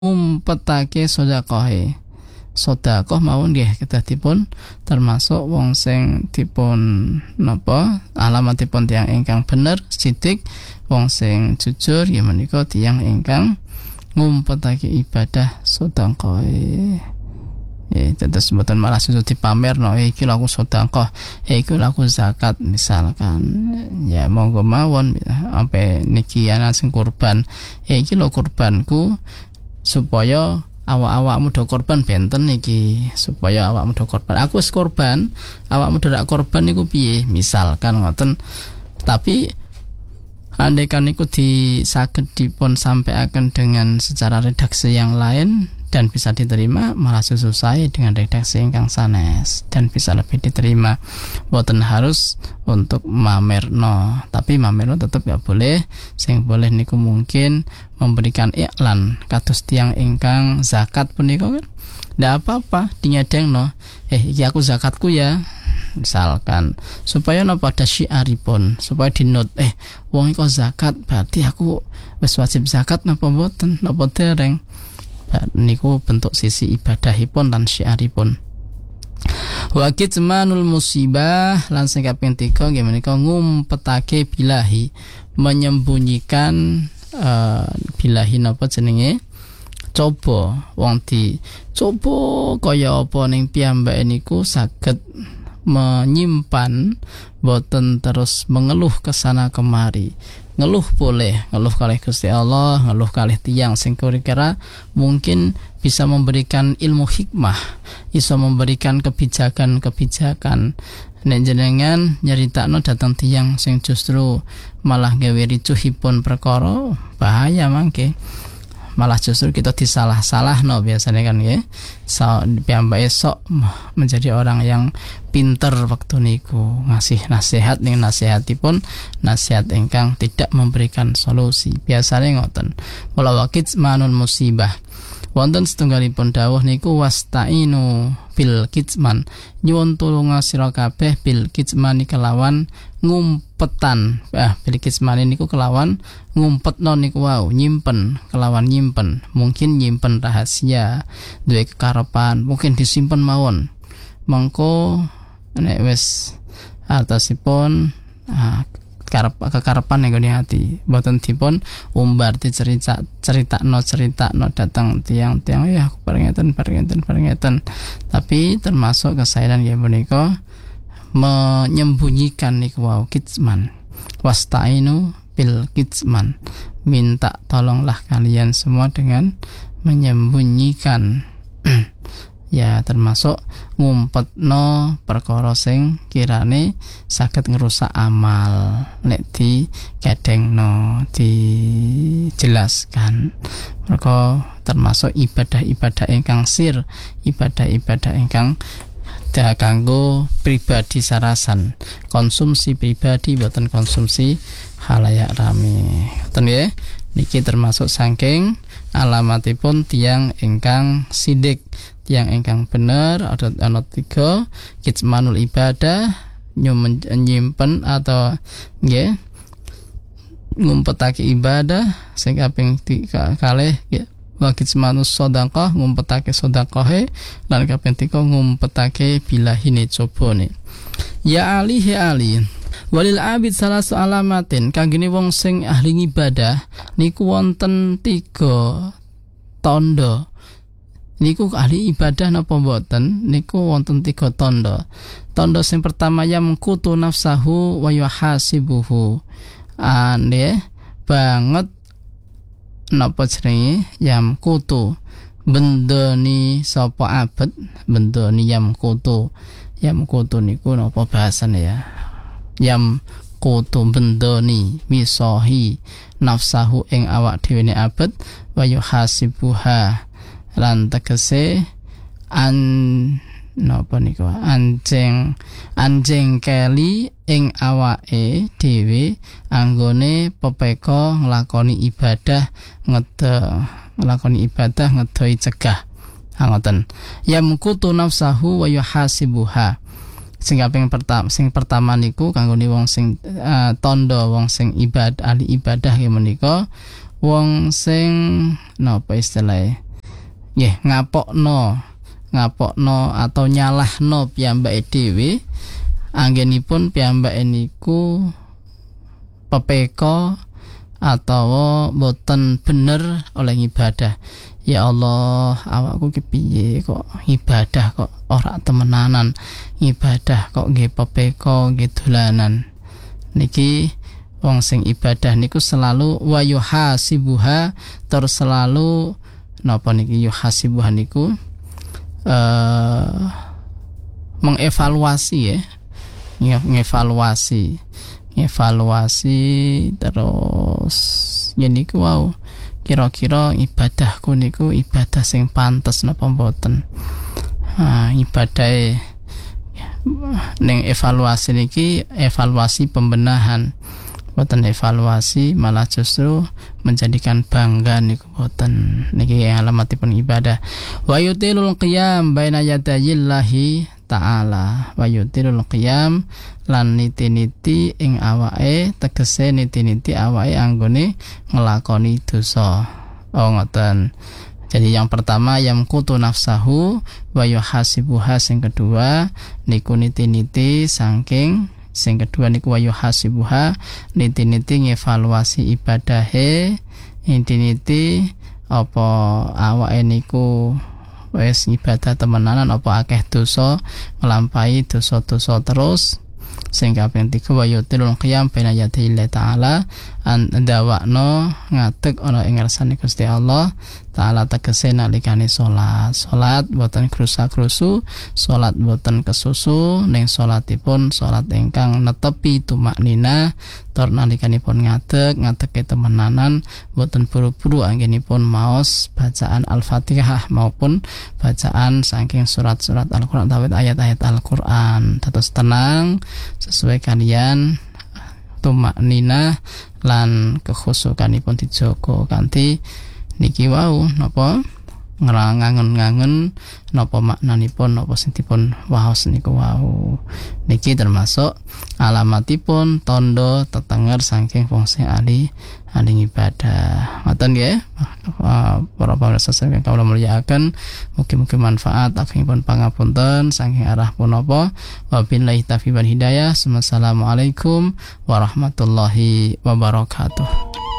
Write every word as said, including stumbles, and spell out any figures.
ngumpetake sedekahe. Sedekah mawon nggih kedah dipun termasuk wong sing dipun napa alamatipun tiyang ingkang bener sidik, wong sing jujur ya menika tiyang ingkang ngumpetake ibadah sedekahe. Eh tetes mboten malah susu dipamerno, eh iki lho aku sedekah, eh iki lho aku zakat misalkan. Ya monggo mawon ampe niki ana sing kurban, eh iki lho kurbanku supaya awak-awakmu do korban benten iki, supaya awakmu do korban. Aku wis korban, awakmu do rak korban niku piye? Misalkan ngoten. Tapi andaikan niku disaged dipun sampaikan dengan secara redaksi yang lain dan bisa diterima, malah sesuai dengan redaksi ingkang sanes dan bisa lebih diterima. Boten harus untuk mamerno, tapi mamerno tetap ya boleh. Sing boleh niku mungkin memberikan iklan kados tiyang ingkang zakat punika kan ndak apa-apa dinyadengno, eh iki aku zakatku ya misalkan, supaya napa ada syiaripun, supaya dinot eh wong iki zakat berarti aku wis wajib zakat napa mboten napa dereng. Niku bentuk sisi ibadahipun lan syiaripun. Wa kitmanul musibah lan sing kaping tiga nggih menika ngumpetake bilahi, menyembunyikan uh, bilahi napa jenenge coba wong di coba kaya apa ning piyambake niku saged menyimpan, boten terus mengeluh kesana kemari. Ngeluh boleh, ngeluh kalih Gusti Allah, ngeluh kalih tiyang sing kira-kira mungkin bisa memberikan ilmu hikmah, bisa memberikan kebijakan-kebijakan. Nek jenengan nyeritakno datang tiyang sing justru malah gawe ricuhipun perkara, bahaya mangke. Malah justru kita disalah-salah no biasanya kan ya. So, piyambake sok menjadi orang yang pinter waktu niku ngasih nasihat ning nasihatipun nasihat ingkang tidak memberikan solusi. Biasanya ngoten. Wala waqit manun musibah. Wonten setunggalipun dawuh niku wasta'inu bil kitman, nyuwun tulung sira kabeh bil kitman kelawan ngumpetan. Ah, bil kitman niku kelawan ngumpetno niku wau, nyimpen, kelawan nyimpen. Mungkin nyimpen rahasia, duwe kekarepan, mungkin disimpen mawon. Mengko nek wis atasipun ah, karep kekarepan ning gone ati, mboten dipun umbar dicerita critakno critakno datang tiang-tiang ya aku parengeten parengeten parengeten. Tapi termasuk kesaidan ya menika menyembunyikan niku wau kitman. Wasta'inu bil kitman, minta tolonglah kalian semua dengan menyembunyikan. Ya termasuk ngumpetno perkara sing kirane saged ngerusak amal nek di kedengno dijelaskan. Mereka termasuk ibadah-ibadah ingkang sir, ibadah-ibadah ingkang dah kanggo pribadi sarasan, konsumsi pribadi boten konsumsi halayak rame. Ngoten nggih. Niki termasuk saking alamatipun tiyang ingkang sidik, tiyang ingkang bener. Ada ana tiga, kitmanul ibadah, nyimpen atau nggih ngumpetake ibadah, sing kaping tiga kalih nggih wa kitmanus sedekah, ngumpetake sedekahe, lan kaping tiga ngumpetake bilahine cobane. Ya ali ya ali walil abid salasu alamatin, kangge wong sing ahli ibadah niku wonten tiga tanda. Niku ahli ibadah napa mboten? Niku wonten tiga tanda. Tanda sing pertama yamkutu nafsahu wa yuhasibuhu. Ane banget napa jenenge yamkutu, bendoni sapa abet, bendoni yamkutu. Yamkutu niku napa bahasane ya? Yam kutu bendoni misohi nafsahu ing awak dhewe ne abet wa yuhasibuha lan tegese an napa niku anjing anjing keli ing awake dhewe anggone pepeka nglakoni ibadah ngede nglakoni ibadah ngedoi cegah ngoten. Yamkutu nafsahu wa yuhasibuha. Sing kaping pertama, sing pertama niku kanggone wong sing uh, tondo wong sing ibadah ahli ibadah ya menika wong sing napa istilahnya nggih ngapokno ngapokno atau nyalahno piyambake dhewe anggenipun piyambake niku pepeka atau boten bener oleh ibadah. Ya Allah, awakku ki piye kok ibadah kok ora temenanan, ibadah kok nggih pepeka nggih dolanan. Niki wong sing ibadah niku selalu wa yuhasibuha, terus selalu napa niki yuhasibuha niku eh mengevaluasi ya, ngevaluasi evaluasi terus yen niku wau kira-kira ibadahku niku ibadah sing pantes napa mboten. Ha, ibadahe ning evaluasi niki evaluasi pembenahan, mboten evaluasi malah justru menjadikan bangga niku mboten. Niki alamatipun ibadah. Wa yutilul qiyam baina yadayillahi ta'ala, wa yutilul qiyam lan niti-niti ing awake, tegese niti-niti awake anggone nglakoni dosa. Oh ngoten. Jadi yang pertama yamkutu nafsahu wa yuhasibuha, sing kedua niku niti-niti saking, sing kedua niku wa yuhasibuha niti-niti ngevaluasi ibadahe, niti-niti apa awake niku wis ibadah temenanan apa akeh dosa, nglampahi dosa-dosa terus. Sing kaping tiga wa yutilul qiyam baina yadayillahi ta'ala, ndawakno ngadeg ana ing ngersane Gusti Allah Ta'ala, tegese nalikane salat. Salat boten krusa-krusu, salat boten kesusu, ning salatipun salat ingkang netepi tumaknina, tur nalikanipun ngadeg ngadege temenanan, boten buru-buru anggenipun maos bacaan Al-Fatihah maupun bacaan saking surat-surat Al-Qur'an tawit ayat-ayat Al-Qur'an. Dados tenang sesuai kalian tumaknina lan kekhusukanipun dijaga kanthi niki wau napa ngangen-ngangen napa maknanipun napa sing dipun waos niku wau. Niki termasuk alamatipun tondo tetenger saking wong sing ahli ahli ibadah. Ngoten nggih. Para pamirsa saking kawula mulyakaken, mugi-mugi manfaat agengipun pangapunten saking arah punapa. Wabillahi taufiq wal hidayah. Wassalamualaikum warahmatullahi wabarakatuh.